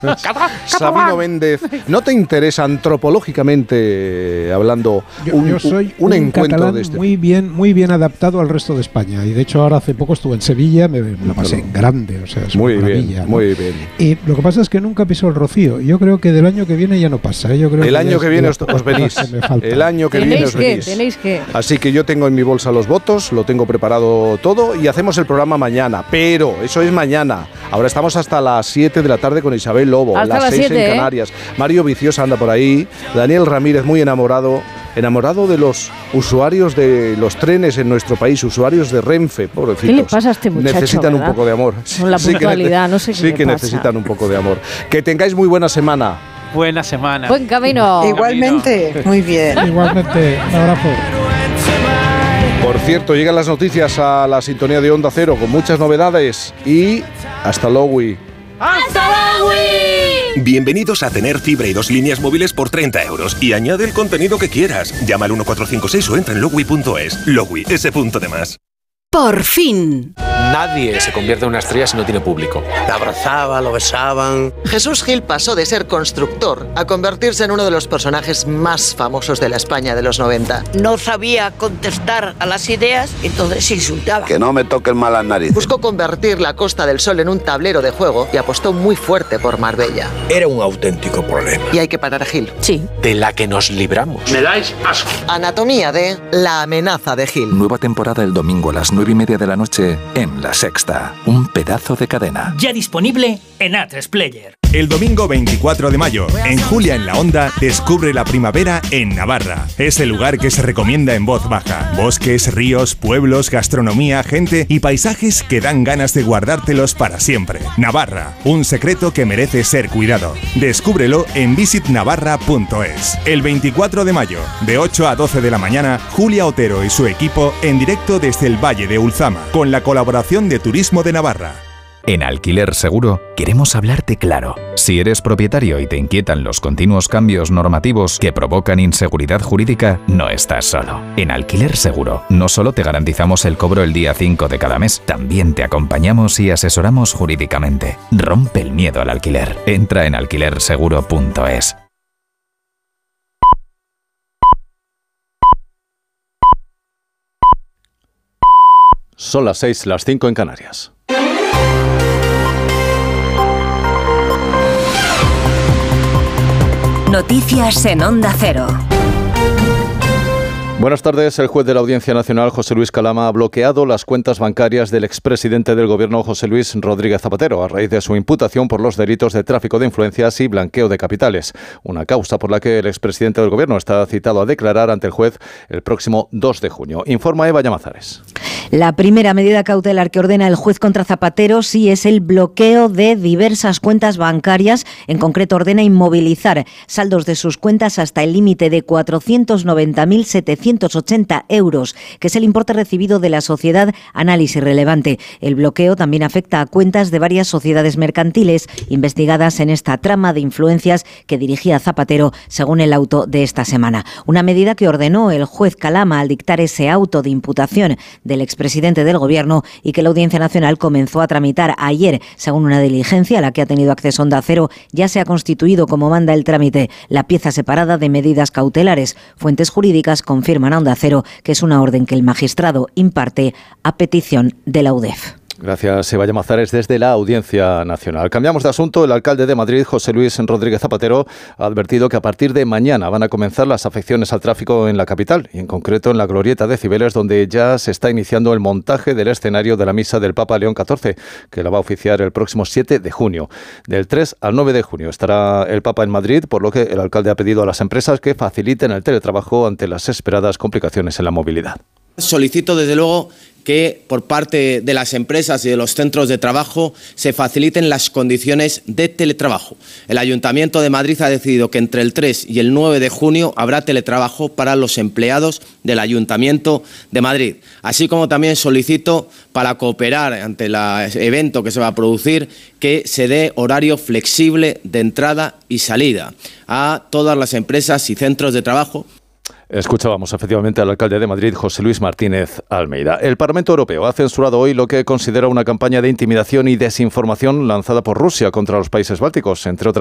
Sabino Méndez, ¿no te interesa antropológicamente hablando yo soy un encuentro catalán de este? muy bien adaptado al resto de España, y de hecho ahora hace poco estuve en Sevilla, me lo pasé en grande, o sea, es muy una maravilla, bien, ¿no? muy bien. Y lo que pasa es que nunca piso el Rocío. Yo creo que del año que viene ya no pasa, ¿eh? Yo creo el año que viene os venís. El año que viene os venís. Tenéis que. Así que yo tengo en mi bolsa los votos, lo tengo preparado todo y hacemos el programa mañana. Pero eso es mañana. Ahora estamos hasta las 7 de la tarde con Isabel Lobo, Hasta las las 6 7, en Canarias. Mario Viciosa anda por ahí, Daniel Ramírez muy enamorado de los usuarios de los trenes en nuestro país, usuarios de Renfe, pobrecitos. ¿Qué le pasa a este muchacho? Necesitan ¿verdad? un poco de amor. Con la puntualidad, no sé qué Sí le que pasa. necesitan un poco de amor. Que tengáis muy buena semana. Buena semana. Buen camino. Igualmente, muy bien. Igualmente, un abrazo. Por cierto, llegan las noticias a la sintonía de Onda Cero con muchas novedades y hasta luego. ¡Hasta luego! Bienvenidos a tener fibra y 2 líneas móviles por 30 euros y añade el contenido que quieras. Llama al 1456 o entra en logui.es. Logui, ese punto de más. Por fin. Nadie se convierte en una estrella si no tiene público. Lo abrazaban, lo besaban. Jesús Gil pasó de ser constructor a convertirse en uno de los personajes más famosos de la España de los 90. No sabía contestar a las ideas, entonces insultaba. Que no me toquen mal las narices. Buscó convertir la Costa del Sol en un tablero de juego y apostó muy fuerte por Marbella. Era un auténtico problema. Y hay que parar a Gil. Sí. De la que nos libramos. Me dais asco. Anatomía de La amenaza de Gil. Nueva temporada el domingo a las 9:30 de la noche en La Sexta. Un pedazo de cadena. Ya disponible en A3 Player. El domingo 24 de mayo, en Julia en la Onda, descubre la primavera en Navarra. Es el lugar que se recomienda en voz baja. Bosques, ríos, pueblos, gastronomía, gente y paisajes que dan ganas de guardártelos para siempre. Navarra, un secreto que merece ser cuidado. Descúbrelo en visitnavarra.es. El 24 de mayo, de 8 a 12 de la mañana, Julia Otero y su equipo en directo desde el Valle de Ulzama, con la colaboración de Turismo de Navarra. En Alquiler Seguro queremos hablarte claro. Si eres propietario y te inquietan los continuos cambios normativos que provocan inseguridad jurídica, no estás solo. En Alquiler Seguro no solo te garantizamos el cobro el día 5 de cada mes, también te acompañamos y asesoramos jurídicamente. Rompe el miedo al alquiler. Entra en alquilerseguro.es. Son las 6, las 5 en Canarias. Noticias en Onda Cero. Buenas tardes. El juez de la Audiencia Nacional, José Luis Calama, ha bloqueado las cuentas bancarias del expresidente del Gobierno, José Luis Rodríguez Zapatero, a raíz de su imputación por los delitos de tráfico de influencias y blanqueo de capitales. Una causa por la que el expresidente del Gobierno está citado a declarar ante el juez el próximo 2 de junio. Informa Eva Llamazares. La primera medida cautelar que ordena el juez contra Zapatero sí es el bloqueo de diversas cuentas bancarias. En concreto, ordena inmovilizar saldos de sus cuentas hasta el límite de 490.780 euros, que es el importe recibido de la sociedad Análisis Relevante. El bloqueo también afecta a cuentas de varias sociedades mercantiles investigadas en esta trama de influencias que dirigía Zapatero, según el auto de esta semana. Una medida que ordenó el juez Calama al dictar ese auto de imputación del expresidente del Gobierno y que la Audiencia Nacional comenzó a tramitar ayer. Según una diligencia a la que ha tenido acceso Onda Cero, ya se ha constituido, como manda el trámite, la pieza separada de medidas cautelares. Fuentes jurídicas confirman a Onda Cero que es una orden que el magistrado imparte a petición de la UDEF. Gracias, Eva Llamazares, desde la Audiencia Nacional. Cambiamos de asunto. El alcalde de Madrid, José Luis Rodríguez Zapatero, ha advertido que a partir de mañana van a comenzar las afecciones al tráfico en la capital, y en concreto en la glorieta de Cibeles, donde ya se está iniciando el montaje del escenario de la misa del Papa León XIV, que la va a oficiar el próximo 7 de junio. Del 3 al 9 de junio estará el Papa en Madrid, por lo que el alcalde ha pedido a las empresas que faciliten el teletrabajo ante las esperadas complicaciones en la movilidad. Solicito, desde luego, que por parte de las empresas y de los centros de trabajo se faciliten las condiciones de teletrabajo. El Ayuntamiento de Madrid ha decidido que entre el 3 y el 9 de junio habrá teletrabajo para los empleados del Ayuntamiento de Madrid. Así como también solicito, para cooperar ante el evento que se va a producir, que se dé horario flexible de entrada y salida a todas las empresas y centros de trabajo. Escuchábamos efectivamente al alcalde de Madrid, José Luis Martínez Almeida. El Parlamento Europeo ha censurado hoy lo que considera una campaña de intimidación y desinformación lanzada por Rusia contra los países bálticos, entre otras